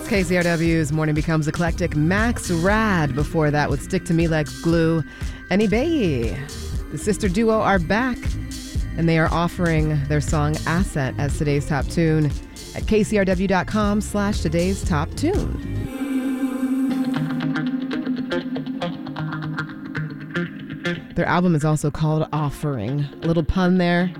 KCRW's Morning Becomes Eclectic. Max Rad before that with Stick to Me Like Glue. And Ibeyi, the sister duo, are back, and they are offering their song Asset as today's top tune at kcrw.com/today's top tune. Their album is also called Offering. A little pun there.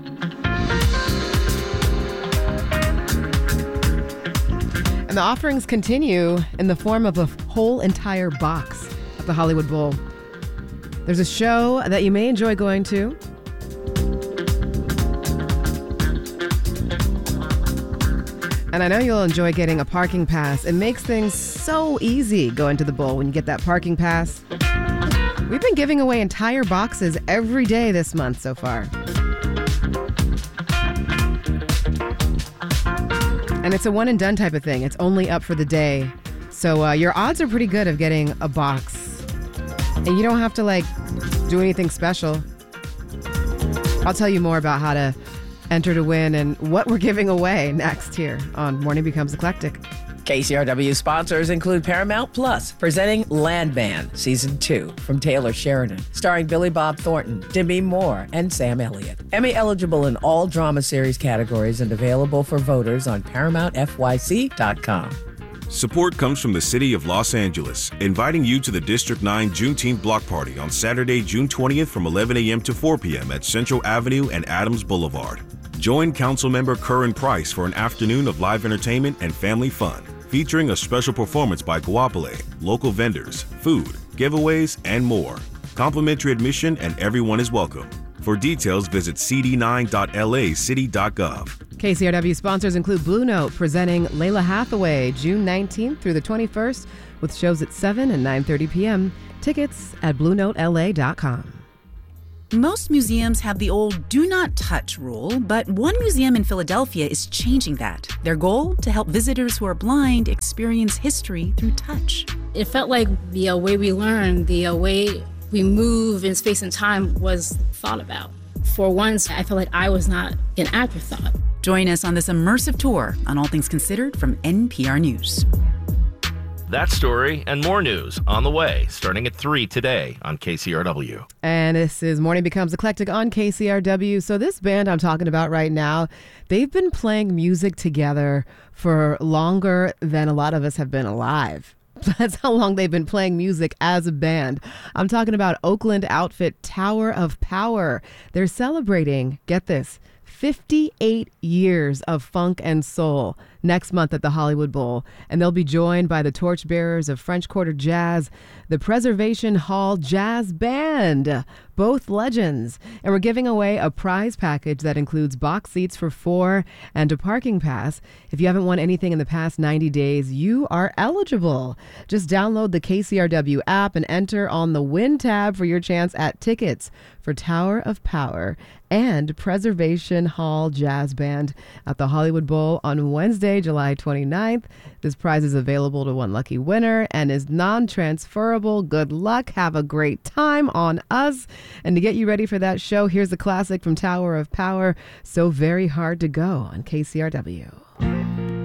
And the offerings continue in the form of a whole entire box at the Hollywood Bowl. There's a show that you may enjoy going to. And I know you'll enjoy getting a parking pass. It makes things so easy going to the bowl when you get that parking pass. We've been giving away entire boxes every day this month so far. And it's a one and done type of thing. It's only up for the day. So your odds are pretty good of getting a box. And you don't have to do anything special. I'll tell you more about how to enter to win and what we're giving away next here on Morning Becomes Eclectic. KCRW sponsors include Paramount Plus, presenting Landman Season 2 from Taylor Sheridan, starring Billy Bob Thornton, Demi Moore, and Sam Elliott. Emmy eligible in all drama series categories and available for voters on ParamountFYC.com. Support comes from the City of Los Angeles, inviting you to the District 9 Juneteenth Block Party on Saturday, June 20th from 11 a.m. to 4 p.m. at Central Avenue and Adams Boulevard. Join Councilmember Curran Price for an afternoon of live entertainment and family fun, featuring a special performance by Guapole, local vendors, food, giveaways, and more. Complimentary admission and everyone is welcome. For details, visit cd9.lacity.gov. KCRW sponsors include Blue Note, presenting Layla Hathaway June 19th through the 21st with shows at 7 and 9:30 p.m. Tickets at BlueNoteLA.com. Most museums have the old do not touch rule, but one museum in Philadelphia is changing that. Their goal? To help visitors who are blind experience history through touch. It felt like the way we learn, the way we move in space and time was thought about. For once, I felt like I was not an afterthought. Join us on this immersive tour on All Things Considered from NPR News. That story and more news on the way, starting at 3 today on KCRW. And this is Morning Becomes Eclectic on KCRW. So this band I'm talking about right now, they've been playing music together for longer than a lot of us have been alive. That's how long they've been playing music as a band. I'm talking about Oakland outfit Tower of Power. They're celebrating, get this, 58 years of funk and soul next month at the Hollywood Bowl. And they'll be joined by the torchbearers of French Quarter Jazz, the Preservation Hall Jazz Band, both legends. And we're giving away a prize package that includes box seats for 4 and a parking pass. If you haven't won anything in the past 90 days, you are eligible. Just download the KCRW app and enter on the Win tab for your chance at tickets for Tower of Power and Preservation Hall Jazz Band at the Hollywood Bowl on Wednesday, July 29th. This prize is available to one lucky winner and is non-transferable. Good luck. Have a great time on us. And to get you ready for that show, here's a classic from Tower of Power, So Very Hard to Go on KCRW.